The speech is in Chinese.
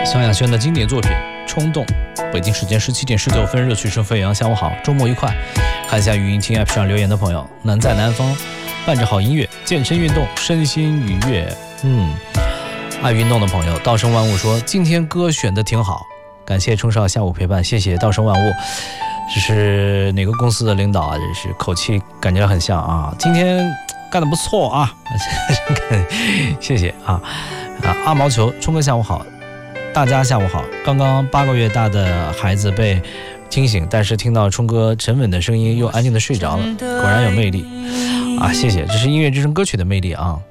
萧亚轩的经典作品《冲动》。北京时间17点19分，热曲声飞扬。下午好，周末愉快。看一下语音听 App 上留言的朋友，南在南方，伴着好音乐，健身运动，身心愉悦。爱运动的朋友，道生万物说今天歌选的挺好，感谢冲少下午陪伴，谢谢道生万物。这是哪个公司的领导啊？这是口气感觉很像啊。今天干得不错啊，谢谢啊。阿毛球，冲哥下午好，大家下午好。刚刚8个月大的孩子被惊醒，但是听到冲哥沉稳的声音又安静的睡着了，果然有魅力啊！谢谢，这是音乐之声歌曲的魅力啊。